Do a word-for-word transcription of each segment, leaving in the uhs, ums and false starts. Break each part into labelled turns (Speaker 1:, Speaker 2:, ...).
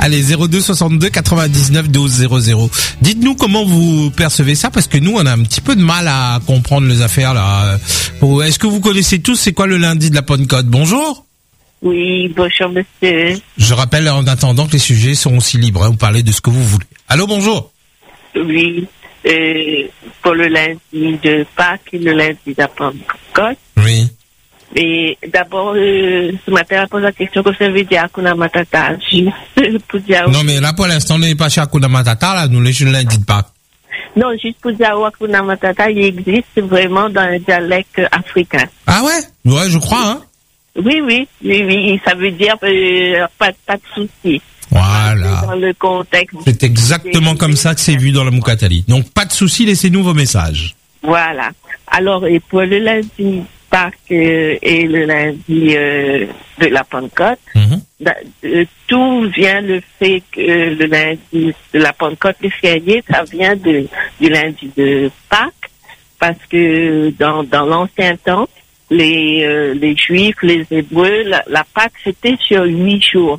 Speaker 1: Allez, zéro deux soixante-deux quatre-vingt-dix-neuf douze zéro zéro. Dites-nous comment vous percevez ça, parce que nous, on a un petit peu de mal à comprendre les affaires, là. Est-ce que vous connaissez tous, c'est quoi le lundi de la Pentecôte? Bonjour.
Speaker 2: Oui, bonjour monsieur.
Speaker 1: Je rappelle en attendant que les sujets sont aussi libres, hein, vous parlez de ce que vous voulez. Allô, bonjour.
Speaker 2: Oui, euh, pour le lundi de Pâques et le lundi de la Pentecôte.
Speaker 1: Oui.
Speaker 2: Et d'abord, euh, ce matin, on pose la question que ça veut dire Hakuna Matata. Juste pour dire...
Speaker 1: Non, mais là, pour l'instant, on n'est pas chez Hakuna Matata, là, nous, les le lundi de Pâques.
Speaker 2: Non, juste pour dire Hakuna Matata, il existe vraiment dans un dialecte africain.
Speaker 1: Ah ouais? Ouais, je crois, hein.
Speaker 2: Oui, oui, oui, oui, ça veut dire euh, pas, pas de souci.
Speaker 1: Voilà.
Speaker 2: Dans le contexte.
Speaker 1: C'est exactement comme ça que c'est vu dans la Moukatali. Donc, pas de souci, laissez-nous vos messages.
Speaker 2: Voilà. Alors, et pour le lundi Pâques euh, et le lundi euh, de la Pentecôte, mm-hmm. da, euh, tout vient le fait que euh, le lundi de la Pentecôte, les fériés, ça vient de, du lundi de Pâques, parce que dans, dans l'ancien temps, les, euh, les Juifs, les Hébreux, la, la Pâque, c'était sur huit jours.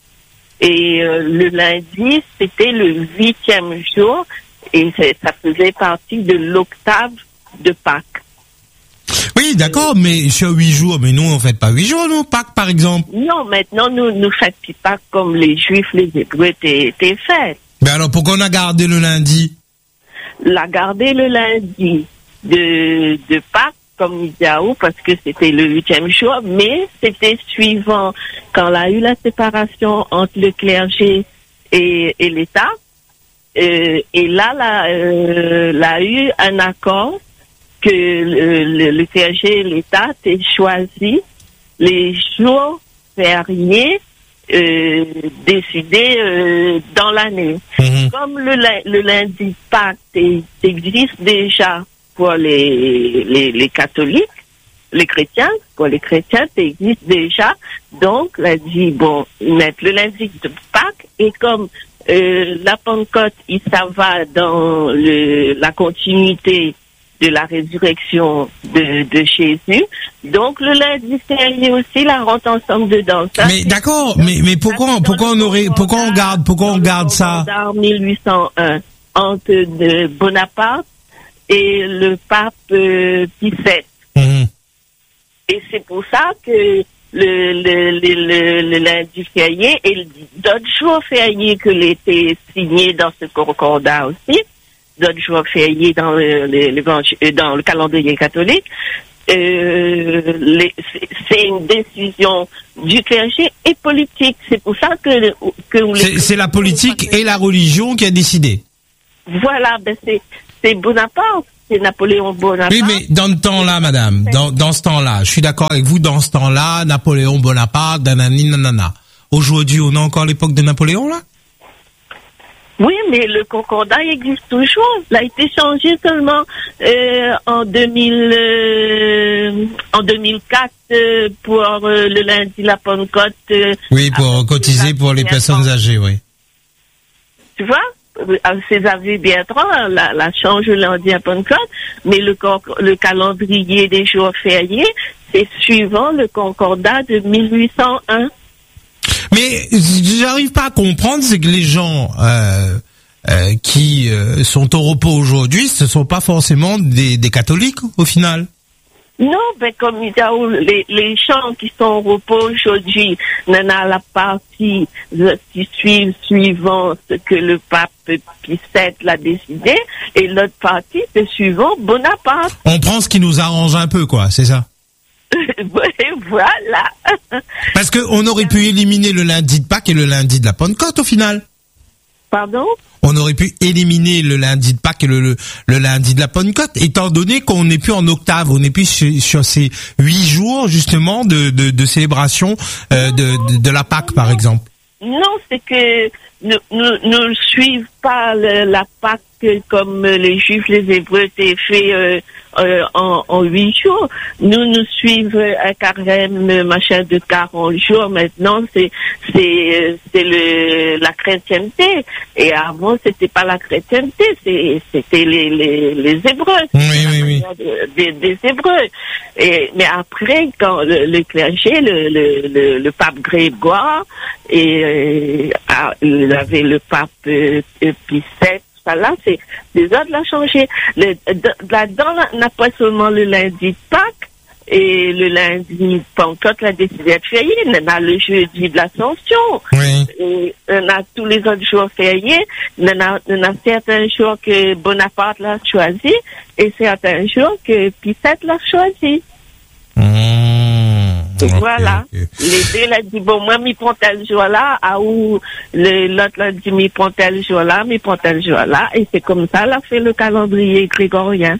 Speaker 2: Et euh, le lundi, c'était le huitième jour, et ça faisait partie de l'octave de Pâques.
Speaker 1: Oui, d'accord, mais sur huit jours, mais nous, on ne fait pas huit jours, nous, Pâques, par exemple.
Speaker 2: Non, maintenant, nous ne fêtons pas comme les Juifs, les Hébreux, t'es, t'es fait.
Speaker 1: Mais alors, pourquoi on a gardé le lundi?
Speaker 2: La garder le lundi de, de Pâques, comme Idiaou, parce que c'était le huitième jour, mais c'était suivant quand il y a eu la séparation entre le clergé et, et l'État. Euh, et là, là, euh, il y a eu un accord que le, le, le clergé et l'État aient choisi les jours fériés euh, décidés euh, dans l'année. Mmh. Comme le, le lundi Pâques existe déjà pour les, les, les catholiques, les chrétiens, pour les chrétiens, ça existe déjà. Donc, il a dit, bon, mettre le lundi de Pâques, et comme euh, la Pentecôte, il, ça va dans le, la continuité de la résurrection de, de Jésus. Donc, le lundi férié aussi, la rentre ensemble dedans. Ça,
Speaker 1: mais d'accord, mais, mais pourquoi, pourquoi on aurait, pourquoi on garde, pourquoi on garde ça?
Speaker 2: En mille huit cent un, entre de Bonaparte et le pape euh, Pie sept. Mmh. Et c'est pour ça que le, le, le, le, le lundi férié et d'autres jours fériés que l'été signé dans ce concordat aussi, d'autres jours fériés dans le, le, dans le calendrier catholique, euh, les, c'est une décision du clergé et politique. C'est pour ça que... que
Speaker 1: c'est, c'est la politique et la religion qui a décidé.
Speaker 2: Voilà, ben c'est... C'est Bonaparte, c'est Napoléon Bonaparte.
Speaker 1: Oui, mais dans le temps-là, madame, dans, dans ce temps-là, je suis d'accord avec vous, dans ce temps-là, Napoléon Bonaparte, nanani, nanana. Aujourd'hui, on a encore l'époque de Napoléon, là?
Speaker 2: Oui, mais le concordat existe toujours. Il a été changé seulement euh, en deux mille, euh, en deux mille quatre euh, pour euh, le lundi la Pentecôte. Euh,
Speaker 1: oui, pour cotiser pour les personnes âgées, oui.
Speaker 2: Tu vois? César Bertrand la, la change le lundi à Pentecôte, mais le, le calendrier des jours fériés, c'est suivant le concordat de mille huit cent un.
Speaker 1: Mais j'arrive pas à comprendre, c'est que les gens euh, euh, qui euh, sont au repos aujourd'hui, ce sont pas forcément des, des catholiques au final.
Speaker 2: Non, ben comme les, les gens qui sont au repos aujourd'hui, n'en a la partie qui suivent suivant ce que le pape Pie sept l'a décidé, et l'autre partie c'est suivant Bonaparte.
Speaker 1: On prend ce qui nous arrange un peu, quoi, c'est ça?
Speaker 2: Voilà.
Speaker 1: Parce que on aurait pu éliminer le lundi de Pâques et le lundi de la Pentecôte au final.
Speaker 2: Pardon?
Speaker 1: On aurait pu éliminer le lundi de Pâques et le, le, le lundi de la Pentecôte, étant donné qu'on n'est plus en octave, on n'est plus sur, sur ces huit jours justement de, de, de célébration euh, de, de, de la Pâque, par exemple.
Speaker 2: Non, c'est que nous ne suivons pas le, la Pâque comme les Juifs, les Hébreux, c'est fait euh, euh, en, en huit jours. Nous nous suivons un carême, machin de quarante jours. Maintenant, c'est c'est c'est le la chrétienté. Et avant, c'était pas la chrétienté, c'est c'était les les les Hébreux.
Speaker 1: Oui, oui, oui.
Speaker 2: Des, des Hébreux. Et mais après, quand le, le clergé, le, le le le pape Grégoire et euh, a, a, il avait le pape euh, Pie sept. Ça là, c'est les autres l'ont changé. Le, là-dedans, n'a pas seulement le lundi de Pâques et le lundi de Pentecôte, la décidé de férié. On a le jeudi de l'Ascension.
Speaker 1: Oui.
Speaker 2: Et on a tous les autres jours fériés. On a, on a certains jours que Bonaparte l'a choisi et certains jours que Pie sept l'a choisi.
Speaker 1: Mmh,
Speaker 2: Donc
Speaker 1: okay,
Speaker 2: voilà.
Speaker 1: okay.
Speaker 2: Les deux l'ont dit, bon, moi, m'y prends tel jour-là, à où le, l'autre l'a dit, m'y prends tel jour-là, m'y prends tel jour-là, et c'est comme ça, l'a fait le calendrier grégorien.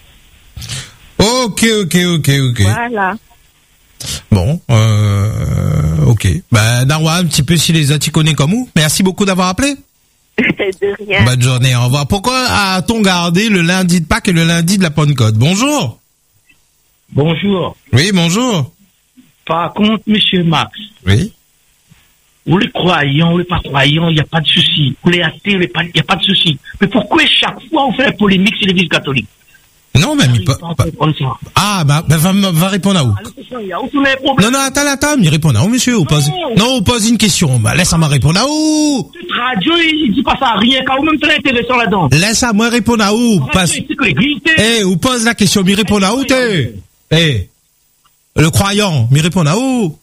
Speaker 1: Ok, ok, ok, ok.
Speaker 2: Voilà.
Speaker 1: Bon, euh, ok. Bah, Darwa, un petit peu si les a-t-il connaît comme vous. Merci beaucoup d'avoir appelé.
Speaker 2: De rien.
Speaker 1: Bonne journée, au revoir. Pourquoi a-t-on gardé le lundi de Pâques et le lundi de la Pentecôte? Bonjour.
Speaker 3: Bonjour.
Speaker 1: Oui, bonjour.
Speaker 3: Par contre, monsieur Max,
Speaker 1: Oui.
Speaker 3: vous les croyants, vous les pas croyants, il n'y a pas de souci. Vous les athées, il n'y a pas de souci. Mais pourquoi chaque fois on fait la polémique sur l'église catholique?
Speaker 1: Non, mais... Pas, pas,
Speaker 3: comme ça.
Speaker 1: ah, bah, bah va, va répondre à où? Non, non, attends, attends, il répond à où, monsieur? On pose, non, on pose une question. Bah, laisse moi répondre à où?
Speaker 3: Cette radio, il dit pas ça à rien, car vous-même très intéressant là-dedans.
Speaker 1: Laisse à moi répondre à où? Passe... Eh, ou pose la question, m'y répond à où, t'es? Eh, le croyant, m'y répond à où?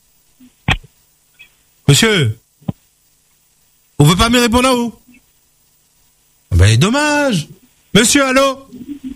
Speaker 1: Monsieur, vous veut pas m'y répondre à où? Ben, dommage. Monsieur, allô?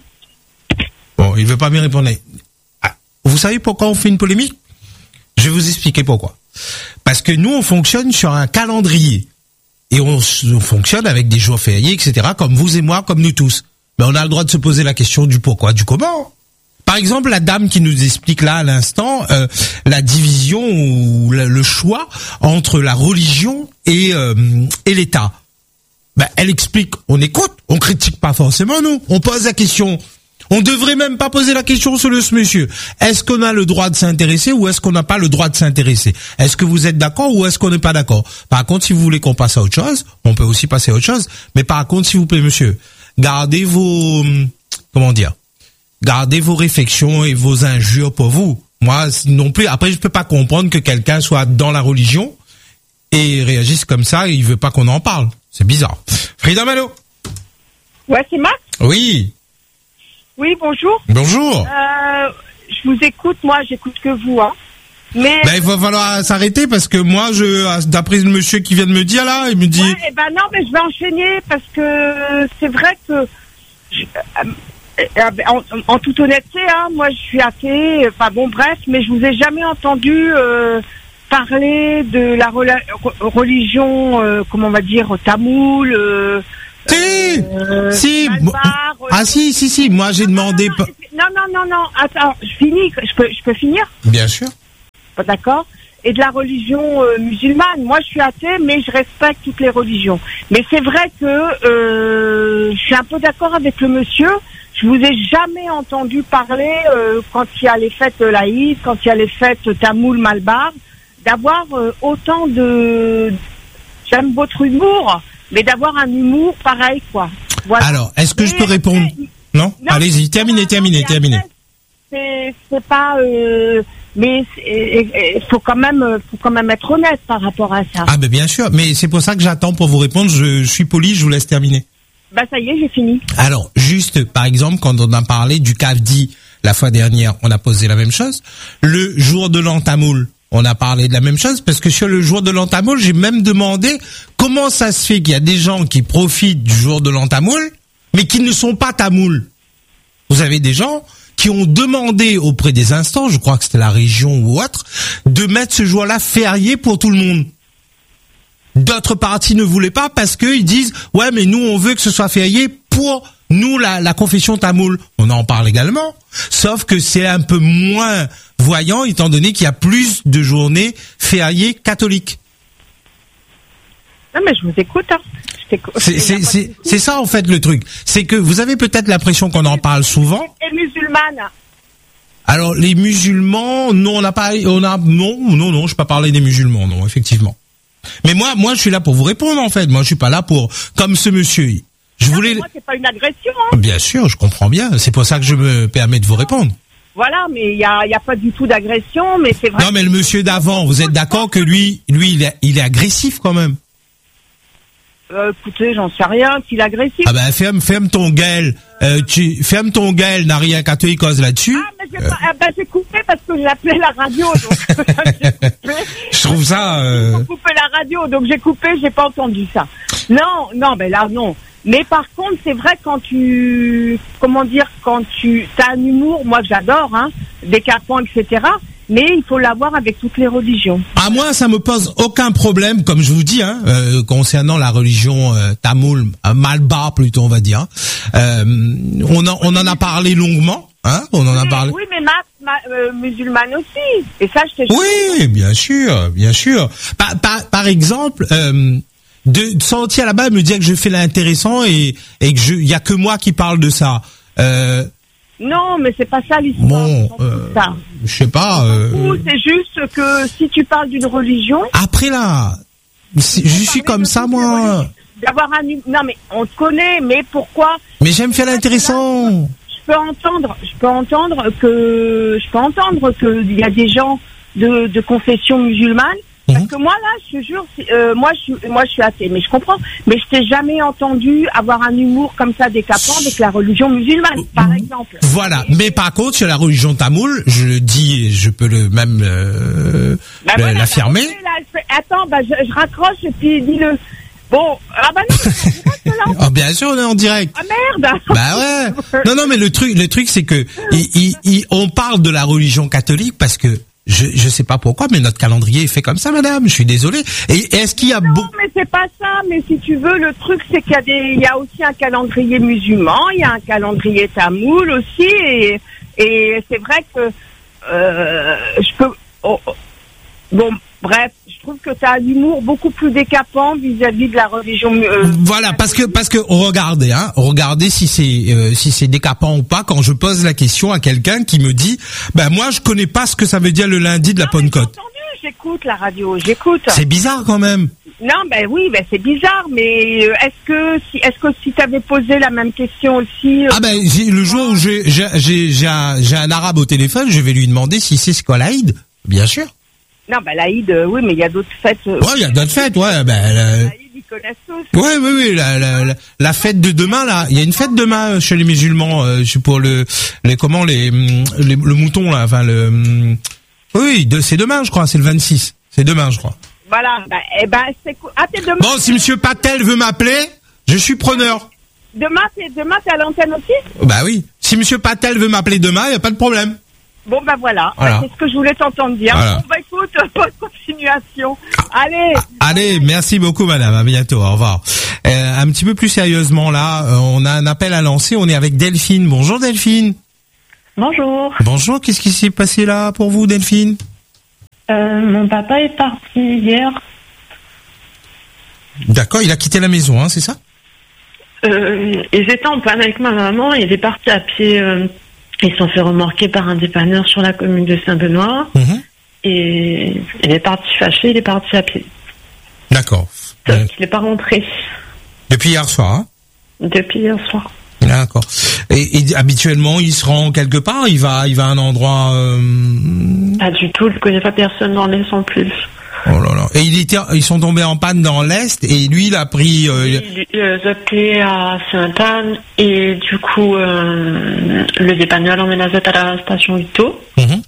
Speaker 1: Bon, il veut pas m'y répondre. Ah, vous savez pourquoi on fait une polémique? Je vais vous expliquer pourquoi. Parce que nous, on fonctionne sur un calendrier. Et on, on fonctionne avec des jours fériés, et cetera, comme vous et moi, comme nous tous. Mais on a le droit de se poser la question du pourquoi, du comment. Par exemple, la dame qui nous explique là à l'instant euh, la division ou le, le choix entre la religion et, euh, et l'État. Ben, elle explique, on écoute, on critique pas forcément nous, on pose la question. On devrait même pas poser la question sur le monsieur. Est-ce qu'on a le droit de s'intéresser ou est-ce qu'on n'a pas le droit de s'intéresser? Est-ce que vous êtes d'accord ou est-ce qu'on n'est pas d'accord? Par contre, si vous voulez qu'on passe à autre chose, on peut aussi passer à autre chose. Mais par contre, s'il vous plaît, monsieur, gardez vos, comment dire, gardez vos réflexions et vos injures pour vous. Moi, non plus. Après, je peux pas comprendre que quelqu'un soit dans la religion et réagisse comme ça et il veut pas qu'on en parle. C'est bizarre. Frida Malo.
Speaker 4: Ouais, c'est Max?
Speaker 1: Oui.
Speaker 4: Oui, bonjour.
Speaker 1: Bonjour.
Speaker 4: Euh, je vous écoute, moi, j'écoute que vous, hein. Mais.
Speaker 1: Ben, il va falloir s'arrêter parce que moi, je, d'après le monsieur qui vient de me dire là, il me dit.
Speaker 4: Ouais, eh ben non, mais je vais enchaîner parce que c'est vrai que, je, euh, en, en toute honnêteté, hein, moi, je suis athée, enfin bon, bref, mais je vous ai jamais entendu euh, parler de la rela- religion, euh, comment on va dire, tamoul. Euh,
Speaker 1: Si,
Speaker 4: euh,
Speaker 1: si,
Speaker 4: Malbar, euh,
Speaker 1: ah si, si, si, moi j'ai
Speaker 4: non,
Speaker 1: demandé.
Speaker 4: Non, non, non, non, non, non, attends, je finis, je peux, je peux finir?
Speaker 1: Bien sûr.
Speaker 4: Pas d'accord? Et de la religion euh, musulmane. Moi, je suis athée, mais je respecte toutes les religions. Mais c'est vrai que euh, je suis un peu d'accord avec le monsieur. Je vous ai jamais entendu parler euh, quand il y a les fêtes laïques, quand il y a les fêtes tamoul, malbar, d'avoir euh, autant de. J'aime votre humour, mais d'avoir un humour pareil, quoi. Voilà.
Speaker 1: Alors, est-ce que
Speaker 4: mais
Speaker 1: je peux répondre?
Speaker 4: après,
Speaker 1: Non,
Speaker 4: non,
Speaker 1: allez-y, terminez,
Speaker 4: non,
Speaker 1: terminez,
Speaker 4: mais
Speaker 1: terminez.
Speaker 4: après, C'est, c'est pas. Euh, mais il faut quand même, faut quand même être honnête par rapport à ça.
Speaker 1: Ah ben bien sûr, mais c'est pour ça que j'attends pour vous répondre. Je, je suis poli, je vous laisse terminer.
Speaker 4: Bah ça y est, j'ai fini.
Speaker 1: Alors, juste, par exemple, quand on a parlé du C A F D I la fois dernière, on a posé la même chose. Le jour de l'an tamoul, on a parlé de la même chose, parce que sur le jour de l'an tamoul, j'ai même demandé comment ça se fait qu'il y a des gens qui profitent du jour de l'an tamoul, mais qui ne sont pas tamouls. Vous avez des gens qui ont demandé auprès des instances, je crois que c'était la région ou autre, de mettre ce jour-là férié pour tout le monde. D'autres partis ne voulaient pas parce qu'ils disent « Ouais, mais nous, on veut que ce soit férié pour nous, la, la confession tamoule. » On en parle également. Sauf que c'est un peu moins voyant, étant donné qu'il y a plus de journées fériées catholiques.
Speaker 4: Non, mais je vous écoute, hein.
Speaker 1: C'est, c'est, c'est, c'est ça, en fait, le truc. C'est que vous avez peut-être l'impression qu'on en parle souvent.
Speaker 4: Et musulmane.
Speaker 1: Alors, les musulmans, non, on n'a pas, on a, non, non, non, je peux pas parler des musulmans, non, effectivement. Mais moi, moi, je suis là pour vous répondre, en fait. Moi, je suis pas là pour, comme ce monsieur. Je
Speaker 4: non,
Speaker 1: voulais.
Speaker 4: Moi, c'est pas une agression, hein.
Speaker 1: Bien sûr, je comprends bien. C'est pour ça que je me permets de vous répondre.
Speaker 4: Voilà, mais il y a, y a pas du tout d'agression, mais c'est vrai.
Speaker 1: Non, mais le monsieur d'avant, vous êtes d'accord que lui, lui, il est, il est agressif quand même.
Speaker 4: Euh, écoutez, j'en sais rien, qu'il est agressif.
Speaker 1: Ah ben ferme, ferme ton gueule. Euh, tu ferme ton gueule, n'a rien catholique là-dessus.
Speaker 4: Ah, mais j'ai, euh... pas, ah, ben, j'ai coupé parce que j'appelais la radio, donc j'ai coupé.
Speaker 1: Je trouve ça. Euh...
Speaker 4: J'ai coupé la radio, donc j'ai coupé, j'ai pas entendu ça. Non, non, ben là non. Mais par contre, c'est vrai quand tu, comment dire, quand tu, t'as un humour, moi que j'adore, hein, décapant, et cetera. Mais il faut l'avoir avec toutes les religions.
Speaker 1: À moi, ça me pose aucun problème, comme je vous dis, hein, euh, concernant la religion euh, tamoul, euh, malbar plutôt, on va dire. Euh, on en, on en a parlé longuement, hein, on en
Speaker 4: oui,
Speaker 1: a parlé.
Speaker 4: Oui, mais ma, ma euh, musulmane aussi. Et ça, je te.
Speaker 1: Oui, bien sûr, bien sûr. Par, par, par exemple. Euh, de sortir là-bas et me dire que je fais l'intéressant et et que je y a que moi qui parle de ça. Euh,
Speaker 4: non, mais c'est pas ça l'histoire.
Speaker 1: Bon, euh, ça. Je sais pas. Euh,
Speaker 4: Ou c'est juste que si tu parles d'une religion.
Speaker 1: Après là, je suis comme ça moi.
Speaker 4: D'avoir un non mais on te connaît, mais pourquoi?
Speaker 1: Mais j'aime faire l'intéressant.
Speaker 4: Je peux entendre, je peux entendre que je peux entendre que il y a des gens de de confession musulmane. Parce que moi là, je te jure, euh, moi je suis, moi je suis athée, mais je comprends. Mais je t'ai jamais entendu avoir un humour comme ça décapant avec la religion musulmane, par exemple.
Speaker 1: Voilà. Mais par contre, sur la religion tamoul, je le dis, je peux le même euh,
Speaker 4: bah
Speaker 1: le,
Speaker 4: voilà,
Speaker 1: l'affirmer.
Speaker 4: Bah, là, attends, bah je, je raccroche et puis dis-le. Bon, ah bah non.
Speaker 1: Oh, bien sûr, on est en direct.
Speaker 4: Ah merde.
Speaker 1: Bah ouais. Non non, mais le truc, le truc, c'est que il, il, il, on parle de la religion catholique parce que. Je je sais pas pourquoi, mais notre calendrier est fait comme ça, madame. Je suis désolé. Et est-ce qu'il y a
Speaker 4: non,
Speaker 1: beaucoup...
Speaker 4: mais c'est pas ça. Mais si tu veux, le truc, c'est qu'il y a des, il y a aussi un calendrier musulman, il y a un calendrier tamoul aussi, et et c'est vrai que euh, je peux. Oh, oh, bon, bref, je trouve que tu as un humour beaucoup plus décapant vis-à-vis de la religion. Euh,
Speaker 1: voilà, parce que parce que regardez, hein, regardez si c'est euh, si c'est décapant ou pas quand je pose la question à quelqu'un qui me dit, ben moi je connais pas ce que ça veut dire le lundi de la Pentecôte.
Speaker 4: J'ai entendu, j'écoute la radio, j'écoute.
Speaker 1: C'est bizarre quand même.
Speaker 4: Non, ben oui, ben c'est bizarre, mais est-ce que si est-ce que si t'avais posé la même question aussi. Euh,
Speaker 1: ah ben le jour où j'ai j'ai j'ai j'ai un, j'ai un arabe au téléphone, je vais lui demander si c'est ce quoi l'Aïd, bien sûr.
Speaker 4: Non, ben l'Aïd, euh, oui, mais il y a d'autres fêtes. Euh,
Speaker 1: ouais, il y a d'autres fêtes, ouais. Ben, la...
Speaker 4: l'Aïd, ils connaissent tous.
Speaker 1: Ouais, oui, oui, la, la, la, la fête de demain, là. Il y a une fête demain chez les musulmans, euh, pour le, les, comment, les, les, le mouton, là, enfin, le, oui, de, c'est demain, je crois, c'est le vingt-six. C'est demain, je crois.
Speaker 4: Voilà, ben, eh ben, c'est cool. Ah, t'es demain.
Speaker 1: Bon, si monsieur Patel veut m'appeler, je suis preneur.
Speaker 4: Demain, t'es, demain, t'es à l'antenne aussi?
Speaker 1: Bah oui. Si monsieur Patel veut m'appeler demain, il n'y a pas de problème.
Speaker 4: Bon, ben voilà,
Speaker 1: voilà.
Speaker 4: C'est ce que je voulais t'entendre dire.
Speaker 1: Voilà.
Speaker 4: Bon, bah écoute, bonne continuation. Allez.
Speaker 1: Ah, allez, merci beaucoup, madame. À bientôt. Au revoir. Euh, un petit peu plus sérieusement, là, euh, on a un appel à lancer. On est avec Delphine. Bonjour, Delphine.
Speaker 5: Bonjour.
Speaker 1: Bonjour. Qu'est-ce qui s'est passé là pour vous, Delphine?
Speaker 5: euh, Mon papa est parti hier.
Speaker 1: D'accord, il a quitté la maison, hein, c'est ça?
Speaker 5: Euh, ils étaient en panne avec ma maman. Il est parti à pied... Euh, Ils se sont fait remorquer par un dépanneur sur la commune de Saint-Benoît. Mmh. Et il est parti fâché, il est parti à pied.
Speaker 1: D'accord.
Speaker 5: Sauf euh... qu'il n'est pas rentré.
Speaker 1: Depuis hier soir, hein?
Speaker 5: Depuis hier soir.
Speaker 1: D'accord. Et, et habituellement, il se rend quelque part? Il va, il va à un endroit... Euh...
Speaker 5: Pas du tout, il ne connaît pas personne dans l'Est en plus.
Speaker 1: Oh là là. Et il était, ils sont tombés en panne dans l'Est et lui, il a pris... Euh...
Speaker 5: Il, il a appelé à Sainte-Anne et du coup, euh, le dépanneur l'emmène à la station Vito. Mmh.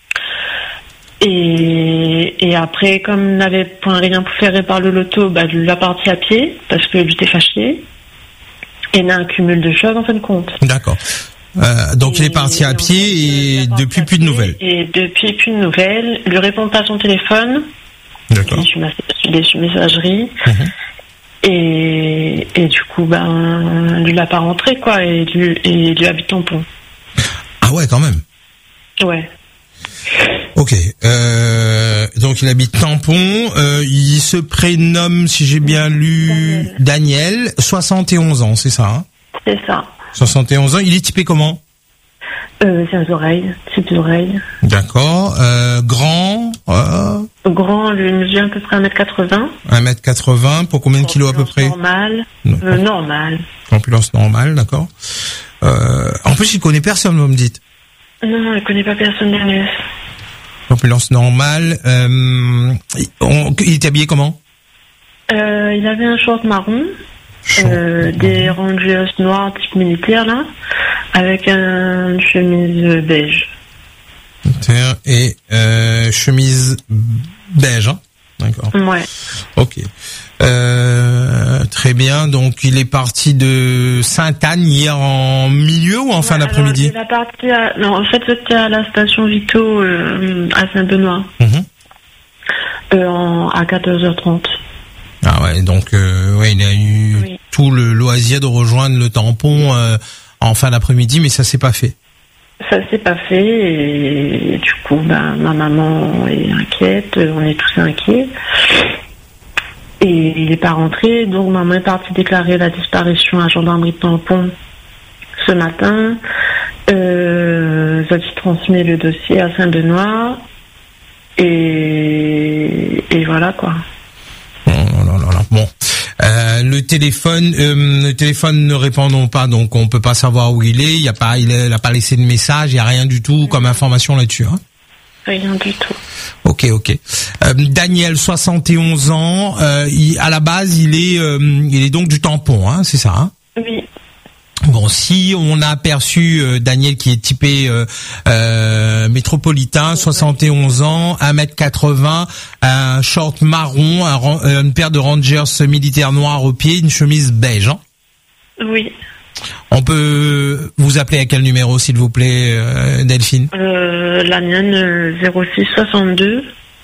Speaker 5: Et, et après, comme il n'avait point rien pour faire par le loto, bah, il l'a parti à pied parce qu'il était fâché. Et il y a un cumul de choses en fin de compte.
Speaker 1: D'accord. Euh, donc et il est parti à pied et depuis plus de nouvelles.
Speaker 5: Et depuis plus de nouvelles, il ne répond pas à son téléphone.
Speaker 1: D'accord.
Speaker 5: Il est sur messagerie. Mmh. Et, et du coup, ben, lui l'a pas rentré, quoi. Et lui, et lui habite Tampon.
Speaker 1: Ah ouais, quand même.
Speaker 5: Ouais.
Speaker 1: Ok. Euh, donc il habite Tampon. Euh, il se prénomme, si j'ai bien lu, Daniel, Daniel soixante et onze ans, c'est ça, hein?
Speaker 5: C'est ça.
Speaker 1: soixante et onze ans. Il est typé comment?
Speaker 5: Euh, c'est les oreilles, type d'oreilles.
Speaker 1: D'accord. Euh, grand euh...
Speaker 5: Grand, lui mesure à peu près un mètre quatre-vingts.
Speaker 1: un mètre quatre-vingts, pour combien de kilos à peu près?
Speaker 5: Normal. Euh, normal.
Speaker 1: Ambulance normale, d'accord. Euh, en plus, il connaît personne, vous me dites?
Speaker 5: Non, non, il connaît pas personne dans l'Est.
Speaker 1: Ambulance normale. Euh, on, il est habillé comment?
Speaker 5: Euh, il avait un short marron, euh, des Rangers noirs type militaire là, avec une chemise beige.
Speaker 1: Et euh, chemise beige, hein. D'accord.
Speaker 5: Ouais.
Speaker 1: Ok. Euh, très bien. Donc il est parti de Sainte-Anne hier en milieu ou en fin
Speaker 5: ouais,
Speaker 1: d'après-midi?
Speaker 5: Il est parti à... Non, en fait c'était à la station Vito euh, à Saint-Benoît.
Speaker 1: Mmh.
Speaker 5: Euh, en, à quatorze heures trente.
Speaker 1: Ah ouais, donc euh, ouais, il a eu oui. tout le loisir de rejoindre le tampon euh, en fin d'après-midi, mais ça s'est pas fait.
Speaker 5: Ça s'est pas fait et du coup, ben, ma maman est inquiète, on est tous inquiets. Et il n'est pas rentré, donc maman est partie déclarer la disparition à la gendarmerie de Tampon ce matin. Euh, j'ai transmis le dossier à Saint-Benoît et, et voilà quoi.
Speaker 1: Oh là là là. Bon. Euh, le téléphone, euh, le téléphone ne répondant pas, donc on peut pas savoir où il est. Il y a pas, il a, il a pas laissé de message. Il y a rien du tout comme information là-dessus. Hein.
Speaker 5: Rien du tout.
Speaker 1: Ok, ok. Euh, Daniel, soixante et onze ans. Euh, il, à la base, il est, euh, il est donc du tampon, hein, c'est ça. Hein?
Speaker 5: Oui.
Speaker 1: Bon, si on a aperçu euh, Daniel qui est typé euh, euh, métropolitain, soixante et onze ans, un mètre quatre-vingts, un short marron, un, euh, une paire de Rangers militaires noirs aux pieds, une chemise beige. Hein.
Speaker 5: Oui.
Speaker 1: On peut vous appeler à quel numéro, s'il vous plaît, euh, Delphine?
Speaker 5: euh, La mienne, euh, zéro six soixante-deux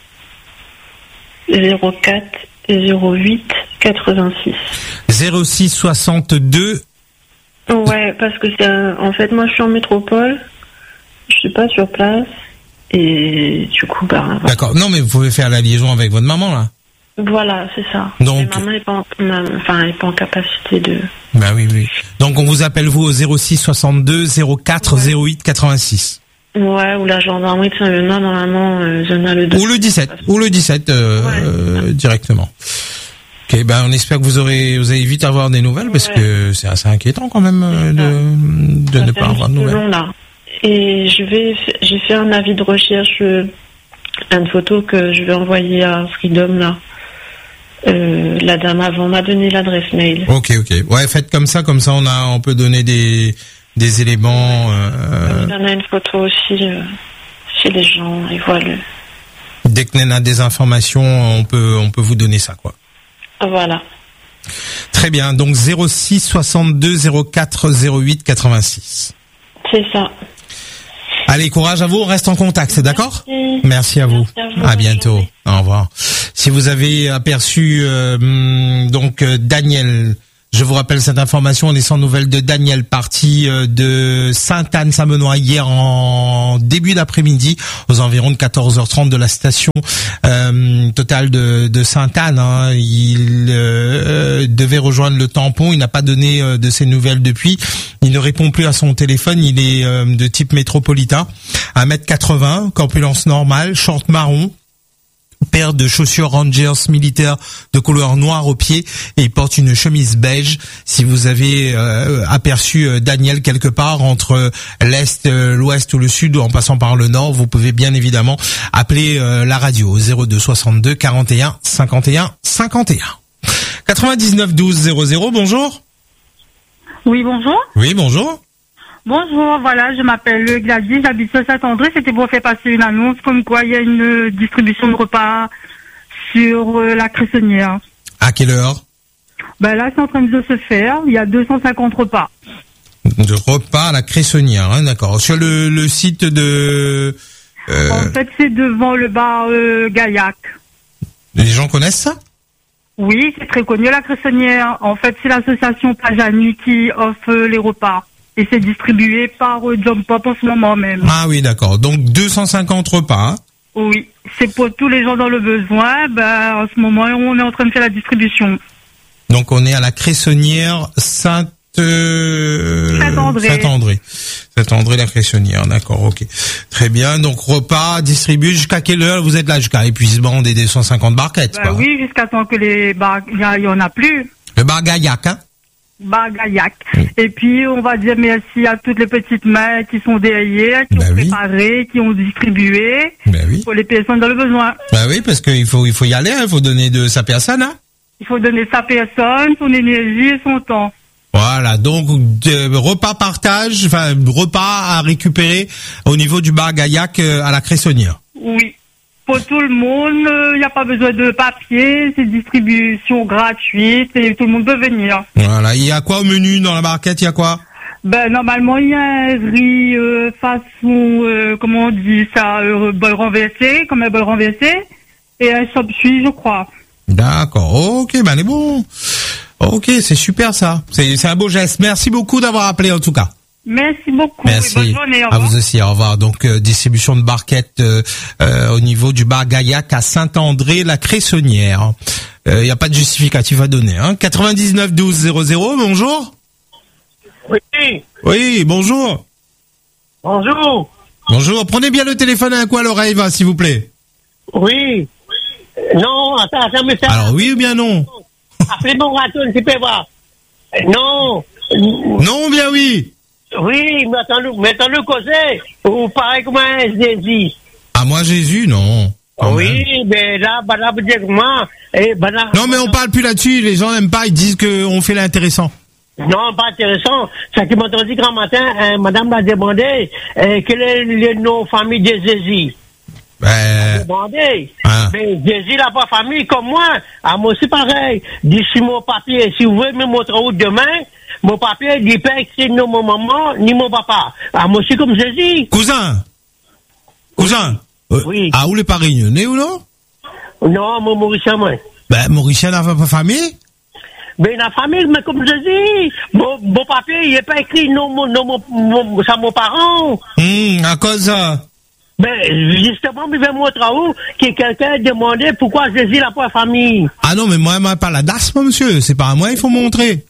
Speaker 5: zéro quatre zéro huit quatre-vingt-six.
Speaker 1: zéro six soixante-deux
Speaker 5: Ouais, parce que c'est un... en fait moi je suis en métropole, je suis pas sur place et du coup bah. Voilà.
Speaker 1: D'accord. Non mais vous pouvez faire la liaison avec votre maman là.
Speaker 5: Voilà, c'est ça.
Speaker 1: Donc.
Speaker 5: Mais maman n'est pas, en... enfin, elle est pas en capacité de.
Speaker 1: Bah oui oui. Donc on vous appelle vous au zéro six soixante-deux zéro quatre zéro huit quatre-vingt-six.
Speaker 5: Ouais, ou la gendarmerie de Saint-Benoît normalement euh, zone le deux.
Speaker 1: Ou le dix-sept, ou le dix-sept euh, ouais. euh, directement. Ok, ben on espère que vous aurez, vous allez vite avoir des nouvelles parce ouais. que c'est assez inquiétant quand même euh, de, de ne pas avoir de nouvelles.
Speaker 5: Long, là. Et je vais, j'ai fait un avis de recherche, euh, une photo que je vais envoyer à Freedom là. Euh, la dame avant m'a donné l'adresse mail.
Speaker 1: Ok, ok. Ouais, faites comme ça, comme ça on a, on peut donner des, des éléments. Euh,
Speaker 5: on a une photo aussi euh, chez les gens, ils voient le.
Speaker 1: Dès qu'on a des informations, on peut, on peut vous donner ça, quoi.
Speaker 5: Voilà.
Speaker 1: Très bien. Donc zéro six soixante-deux zéro quatre zéro huit quatre-vingt-six.
Speaker 5: C'est ça.
Speaker 1: Allez, courage à vous. On reste en contact, c'est d'accord?
Speaker 5: Merci.
Speaker 1: Merci à vous.
Speaker 5: Merci à vous.
Speaker 1: À bientôt. Au revoir. Si vous avez aperçu euh, donc euh, Daniel, je vous rappelle cette information, on est sans nouvelles de Daniel, parti euh, de Sainte-Anne-Saint-Benoît hier en début d'après-midi, aux environs de quatorze heures trente de la station euh, totale de, de Sainte-Anne. Hein. Il euh, devait rejoindre le tampon, il n'a pas donné euh, de ses nouvelles depuis. Il ne répond plus à son téléphone, il est euh, de type métropolitain, un mètre quatre-vingts, corpulence normale, short marron, paire de chaussures Rangers militaires de couleur noire aux pieds et il porte une chemise beige. Si vous avez euh, aperçu euh, Daniel quelque part entre l'est, euh, l'ouest ou le sud, ou en passant par le nord, vous pouvez bien évidemment appeler euh, la radio au zéro deux soixante-deux quarante et un cinquante et un cinquante et un. quatre-vingt-dix-neuf douze zéro zéro, bonjour.
Speaker 4: Oui, bonjour.
Speaker 1: Oui, bonjour.
Speaker 4: Bonjour, voilà, je m'appelle Gladys, j'habite à Saint-André. C'était pour faire passer une annonce comme quoi il y a une distribution de repas sur euh, la Cressonnière.
Speaker 1: À quelle heure?
Speaker 4: Ben là, c'est en train de se faire. Il y a deux cent cinquante repas.
Speaker 1: De repas à la Cressonnière, hein, d'accord. Sur le, le site de... Euh...
Speaker 4: En fait, c'est devant le bar euh, Gaillac.
Speaker 1: Les gens connaissent ça?
Speaker 4: Oui, c'est très connu, la Cressonnière. En fait, c'est l'association Pajanu qui offre les repas. Et c'est distribué par euh, Jump Pop en ce moment même.
Speaker 1: Ah oui, d'accord. Donc deux cent cinquante repas. Hein.
Speaker 4: Oui, c'est pour tous les gens dans le besoin. Ben, en ce moment, on est en train de faire la distribution.
Speaker 1: Donc on est à la Cressonnière Sainte... Euh...
Speaker 4: Saint-André.
Speaker 1: Saint-André. Saint-André, la Cressonnière, d'accord, ok. Très bien, donc repas distribués jusqu'à quelle heure vous êtes là? Jusqu'à épuisement des deux cent cinquante barquettes,
Speaker 4: ben,
Speaker 1: quoi.
Speaker 4: Oui, jusqu'à temps que les bar... il y en a plus.
Speaker 1: Le bar Gaillac, hein?
Speaker 4: Bar Gaillac. Oui. Et puis, on va dire merci à toutes les petites mains qui sont derrière, qui ben ont oui. préparé, qui ont distribué
Speaker 1: ben oui.
Speaker 4: pour les personnes dans le besoin.
Speaker 1: Ben oui, parce qu'il faut, il faut y aller, il hein, faut donner de sa personne, hein.
Speaker 6: Il faut donner sa personne, son énergie et son temps.
Speaker 1: Voilà, donc de, repas partage, enfin repas à récupérer au niveau du bar Gaillac euh, à la Cressonnière.
Speaker 6: Oui, pour tout le monde, il euh, n'y a pas besoin de papier, c'est distribution gratuite et tout le monde peut venir.
Speaker 1: Voilà, il y a quoi au menu dans la barquette, il y a quoi?
Speaker 6: Ben normalement il y a un riz euh, façon, euh, comment on dit ça, euh, bol renversé, comme un bol renversé, et un chop-suey je crois.
Speaker 1: D'accord, ok, ben c'est bon. Ok, c'est super ça. C'est, c'est un beau geste. Merci beaucoup d'avoir appelé en tout cas.
Speaker 6: Merci beaucoup.
Speaker 1: Merci.
Speaker 6: Et bonne journée. Au
Speaker 1: à
Speaker 6: revoir.
Speaker 1: vous aussi. Au revoir. Donc euh, distribution de barquettes euh, euh, au niveau du bar Gaillac à Saint-André-la-Cressonnière. Il euh, n'y a pas de justificatif à donner. Hein. quatre-vingt-dix-neuf douze zéro zéro. Bonjour.
Speaker 3: Oui.
Speaker 1: Oui, bonjour.
Speaker 3: Bonjour.
Speaker 1: Bonjour. Prenez bien le téléphone à un coin à l'oreille, va, s'il vous plaît.
Speaker 3: Oui. Non, attends, attends, mais ça.
Speaker 1: Alors oui ou bien non?
Speaker 3: Appelez mon raton, tu peux voir. Non.
Speaker 1: Non ou bien oui?
Speaker 3: Oui, mais attends-le, mais attends-le causer. Ou pareil comme un Jésus.
Speaker 1: Ah, moi, Jésus, non. Quand
Speaker 3: Oui,
Speaker 1: même.
Speaker 3: mais là, bah là, vous dites comment? Eh, bah là.
Speaker 1: Non, mais on parle plus là-dessus. Les gens n'aiment pas. Ils disent qu'on fait l'intéressant.
Speaker 3: Non, pas intéressant. Ça qui m'a entendu grand matin, euh, madame m'a demandé, euh, quel est le nom famille de Jésus.
Speaker 1: Ben,
Speaker 3: Demandé.
Speaker 1: hein.
Speaker 3: Mais Jésus n'a pas famille comme moi. Ah, moi aussi pareil. Dis sur mon papier, si vous voulez me montrer où demain, mon papier dit pas écrit ni mon maman, ni mon papa. Ah, moi aussi comme Jésus.
Speaker 1: Cousin. Cousin. Euh,
Speaker 3: Oui.
Speaker 1: Ah, où les pas réunionnais ou non?
Speaker 3: Non, mon Mauricien, moi.
Speaker 1: Ben, Mauricien n'a pas famille?
Speaker 3: Mais la famille, mais comme Jésus, mon, mon papier, il n'est pas écrit non, mon, non, mon, mon, ça, mon parent.
Speaker 1: Hum, à cause ça.
Speaker 3: Ben, justement, il va me montrer où que quelqu'un demandait pourquoi Jésus n'a pas de famille.
Speaker 1: Ah non, mais moi, moi, pas la D A S, moi, monsieur. C'est pas à moi, il faut montrer.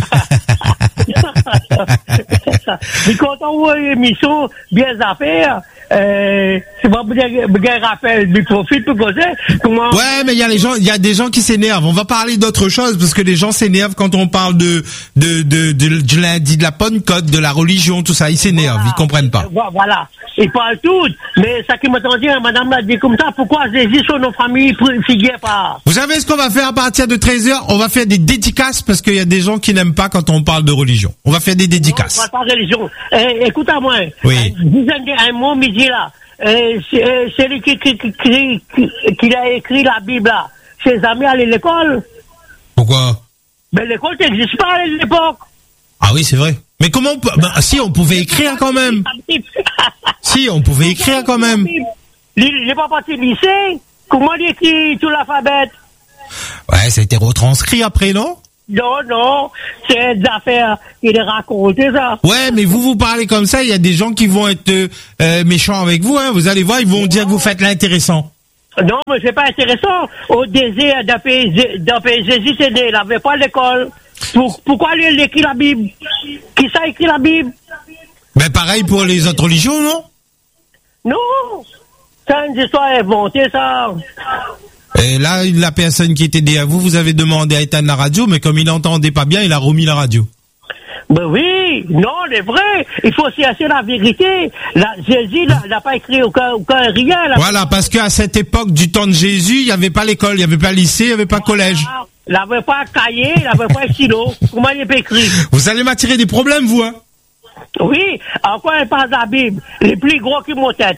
Speaker 3: Mais quand on voit une émission bien affaires, euh, c'est pas bien, bien rappel du profit pour causer. Comment...
Speaker 1: Ouais, mais il y a les gens, il y a des gens qui s'énervent. On va parler d'autre chose parce que les gens s'énervent quand on parle de, de, de, de, du lundi, de la Pentecôte, de la religion, tout ça. Ils s'énervent,
Speaker 3: Voilà.
Speaker 1: ils comprennent pas.
Speaker 3: Voilà. Ils parlent tout. Mais ça qui m'a entendu, madame l'a dit comme ça, pourquoi Jésus sur nos familles figure pas?
Speaker 1: Vous savez ce qu'on va faire à partir de treize heures? On va faire des dédicaces parce qu'il y a des gens qui n'aiment pas quand on parle de religion. On va faire des dédicaces.
Speaker 3: Non, pas religion. Eh, écoute à moi.
Speaker 1: Oui.
Speaker 3: Dis un, un mot midi là. Eh, c'est, euh, celui qui, qui, qui, qui, qui, qui a écrit la Bible là. Ses amis allaient à l'école.
Speaker 1: Pourquoi?
Speaker 3: Mais l'école n'existe pas à l'époque.
Speaker 1: Ah oui, c'est vrai. Mais comment on peut... Ben, si, on pouvait écrire quand même. Si, on pouvait écrire quand même.
Speaker 3: Il n'est pas parti lycée. Comment il écrit tout l'alphabet?
Speaker 1: Ouais, ça a été retranscrit après, non?
Speaker 3: Non, non. C'est des affaires qu'il a racontées, ça.
Speaker 1: Ouais, mais vous, vous parlez comme ça, il y a des gens qui vont être euh, méchants avec vous, hein. Vous allez voir, ils vont dire que vous faites l'intéressant.
Speaker 3: Non, mais c'est pas intéressant. Au désir d'un pays, d'un pays Jésus, c'est né. Il n'avait pas l'école. Pour, pourquoi lui, il écrit la Bible? Qui ça écrit la Bible?
Speaker 1: Ben, pareil pour les autres religions, non?
Speaker 3: Non. C'est une histoire inventée, ça.
Speaker 1: Et là, la personne qui était derrière vous, vous avez demandé à éteindre la radio, mais comme il n'entendait pas bien, il a remis la radio.
Speaker 3: Ben oui, non, c'est vrai. Il faut aussi assurer la vérité. La, Jésus n'a pas écrit aucun, aucun rien. Là.
Speaker 1: Voilà, parce qu'à cette époque du temps de Jésus, il n'y avait pas l'école, il n'y avait pas le lycée, il n'y avait pas le collège.
Speaker 3: Il n'avait pas un cahier, il n'avait pas un stylo. Comment il peut écrire?
Speaker 1: Vous allez m'attirer des problèmes, vous, hein?
Speaker 3: Oui, encore il parle de la Bible. Les plus gros que mon tête.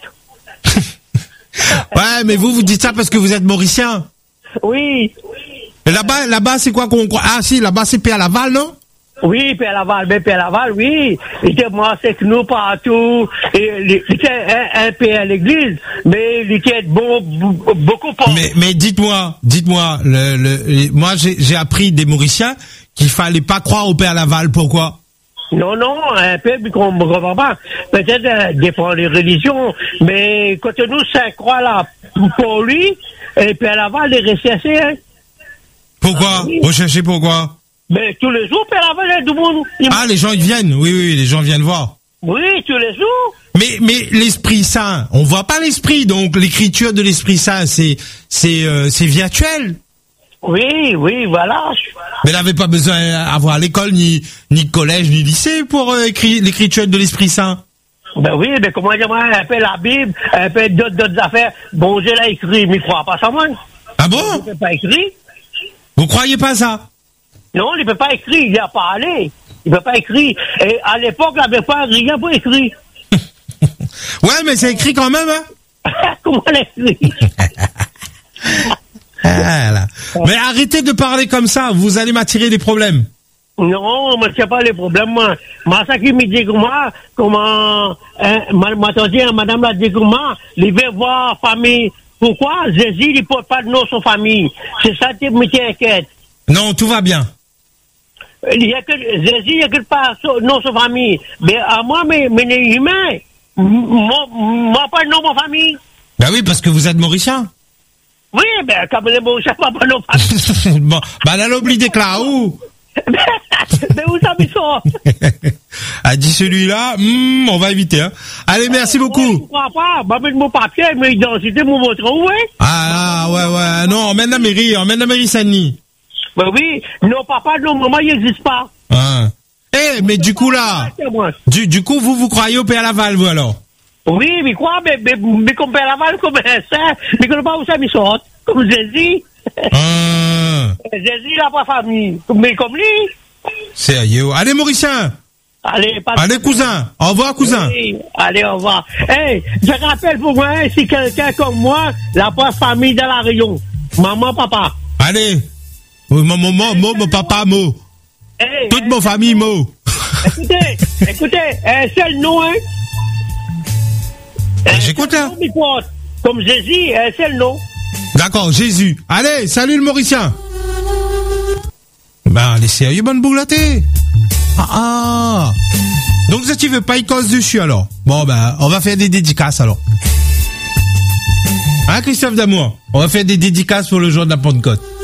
Speaker 1: Ouais, mais vous, vous dites ça parce que vous êtes mauricien.
Speaker 3: Oui.
Speaker 1: Et là-bas, là-bas, c'est quoi qu'on croit? Ah, si, là-bas, c'est Père Laval, non?
Speaker 3: Oui, Père Laval, mais Père Laval, oui. Il était moi, c'est que nous partout. Et, il était un, un père à l'église, mais il était bon, beaucoup pas.
Speaker 1: Mais, mais dites-moi, dites-moi, le, le, moi, j'ai, j'ai appris des Mauriciens qu'il fallait pas croire au Père Laval. Pourquoi?
Speaker 3: Non, non, un peu, mais qu'on ne comprend pas. Peut-être euh, défendre les religions, mais quand nous, ça croit là, pour lui, et Père Laval est resté hein.
Speaker 1: Pourquoi?
Speaker 3: Ah, oui.
Speaker 1: Recherchez pourquoi?
Speaker 3: Mais tous les jours, Père Laval est du monde. Il...
Speaker 1: Ah, les gens, ils viennent. Oui, oui, les gens viennent voir.
Speaker 3: Oui, tous les jours.
Speaker 1: Mais, mais l'Esprit Saint, on voit pas l'Esprit, donc l'écriture de l'Esprit Saint, c'est, c'est, euh, c'est virtuel.
Speaker 3: Oui, oui, voilà.
Speaker 1: Mais il n'avait pas besoin d'avoir l'école, ni, ni collège, ni lycée pour euh, écrire l'écriture de l'Esprit Saint.
Speaker 3: Ben oui, mais comment dire, moi, un peu la Bible, un peu d'autres, d'autres affaires. Bon, je l'ai écrit, mais il ne croit pas ça, moi.
Speaker 1: Ah bon?
Speaker 3: Je ne pas écrit.
Speaker 1: Vous croyez pas ça?
Speaker 3: Non, il ne peut pas écrire, il a parlé. Il ne peut pas écrire. Et à l'époque, il n'avait pas rien pour écrire.
Speaker 1: Ouais, mais c'est écrit quand même, hein?
Speaker 3: Comment l'écrit?
Speaker 1: Voilà. Mais arrêtez de parler comme ça, vous allez m'attirer des problèmes.
Speaker 3: Non, mais c'est pas les problèmes, moi. Moi, ça qui me dit comment, comment, hein, m'a dit, madame l'a dit comment, il veut voir famille. Pourquoi? Jésus, il ne porte pas de nom sur famille. C'est ça qui me inquiète.
Speaker 1: Non, tout va bien.
Speaker 3: Il y a que, Jésus, il n'y a que pas nom sur famille. Mais à moi, mais, mais les humains, moi, moi, pas de nom sur famille.
Speaker 1: Ben oui, parce que vous êtes mauricien.
Speaker 3: Oui, ben, comme les Mauriciens, pas de nom sur famille.
Speaker 1: Bon, ben, là, l'oubli des où?
Speaker 3: Mais où ça, ils sont?
Speaker 1: A dit celui-là, hmm, on va éviter, hein. Allez, merci beaucoup.
Speaker 3: Je crois pas, bah, mettre mon papier, mon identité, mon vote, oui.
Speaker 1: Ah, ouais, ouais, non, emmène la mairie, emmène la mairie Saint-Denis.
Speaker 3: Ben oui, nos papas, nos mamans, ils n'existent pas.
Speaker 1: Ah. Eh, mais du coup, là, du, du coup, vous, vous croyez au Père Laval, vous, alors?
Speaker 3: Oui, mais quoi, mais, mais, mais comme Père Laval, comme ça, mais qu'on ne pas où ça, mais sortent, comme Jésus.
Speaker 1: Ah.
Speaker 3: Jésus, il n'a pas famille, mais comme lui.
Speaker 1: Sérieux. Allez, Mauricien.
Speaker 3: Allez, pas
Speaker 1: Allez, cousin. Au revoir, cousin.
Speaker 3: Oui. Allez, au revoir. Hey, je rappelle pour moi, si quelqu'un comme moi, n'a pas famille dans la région. Maman, papa.
Speaker 1: Allez. Maman, maman, mo, mon papa, mo.
Speaker 3: Hey,
Speaker 1: toute
Speaker 3: hey,
Speaker 1: mon famille, mo.
Speaker 3: Écoutez, écoutez, un seul nom, hein.
Speaker 1: J'écoute, là.
Speaker 3: Comme Jésus, un seul nom.
Speaker 1: D'accord, Jésus. Allez, salut le Mauricien. Ben, allez, sérieux, bonne bouglatée. Ah, ah. Donc, ça, tu veux pas y cause dessus, alors? Bon, ben, on va faire des dédicaces, alors. Hein, Christophe D'Amour? On va faire des dédicaces pour le jour de la Pentecôte.